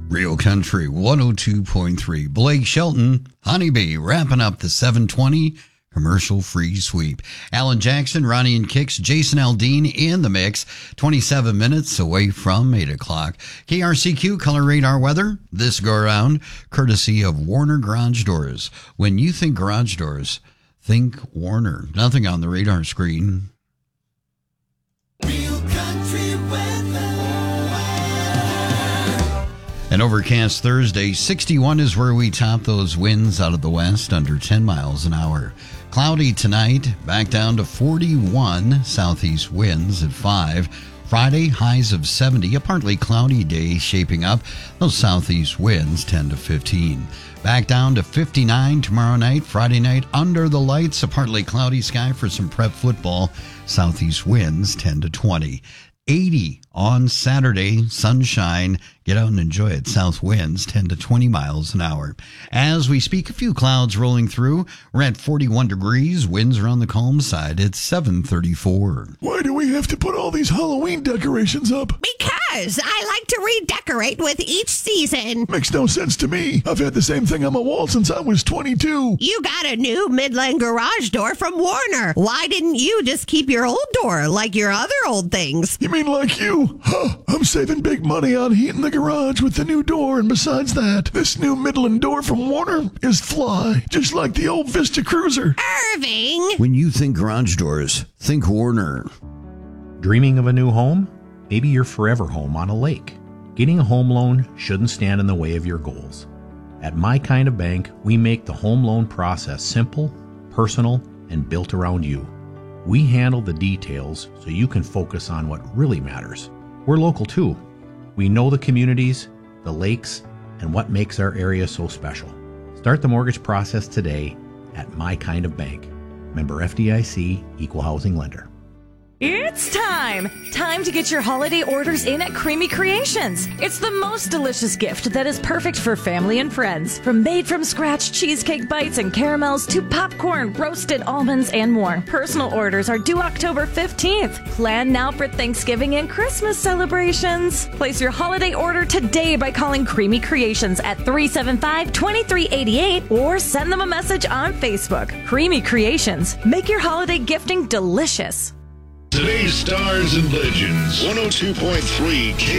Real Country 102.3. Blake Shelton, Honeybee, wrapping up the 720 commercial-free sweep. Alan Jackson, Ronnie and Kicks, Jason Aldean in the mix. 27 minutes away from 8 o'clock. KRCQ Color Radar Weather. This go around, courtesy of Warner Garage Doors. When you think garage doors, think Warner. Nothing on the radar screen. Real Country Weather. An overcast Thursday, 61 is where we top those winds out of the west, under 10 miles an hour. Cloudy tonight, back down to 41, southeast winds at 5. Friday, highs of 70, a partly cloudy day shaping up. Those southeast winds 10 to 15. Back down to 59 tomorrow night. Friday night, under the lights, a partly cloudy sky for some prep football. Southeast winds 10 to 20. 80 on Saturday, sunshine. Get out and enjoy it. South winds 10 to 20 miles an hour. As we speak, a few clouds rolling through. We're at 41 degrees. Winds are on the calm side. It's 7:34. Why do we have to put all these Halloween decorations up? Because I like to redecorate with each season. Makes no sense to me. I've had the same thing on my wall since I was 22. You got a new Midland garage door from Warner. Why didn't you just keep your old door like your other old things? You mean like you? Huh, I'm saving big money on heating the garage with the new door, and besides that, this new Midland door from Warner is fly, just like the old Vista Cruiser. Irving! When you think garage doors, think Warner. Dreaming of a new home? Maybe your forever home on a lake. Getting a home loan shouldn't stand in the way of your goals. At My Kind of Bank, we make the home loan process simple, personal, and built around you. We handle the details so you can focus on what really matters. We're local too. We know the communities, the lakes, and what makes our area so special. Start the mortgage process today at My Kind of Bank. Member FDIC, Equal Housing Lender. It's time! Time to get your holiday orders in at Creamy Creations. It's the most delicious gift that is perfect for family and friends. From made-from-scratch cheesecake bites and caramels to popcorn, roasted almonds, and more. Personal orders are due October 15th. Plan now for Thanksgiving and Christmas celebrations. Place your holiday order today by calling Creamy Creations at 375-2388 or send them a message on Facebook. Creamy Creations. Make your holiday gifting delicious. Today's Stars and Legends, 102.3 K.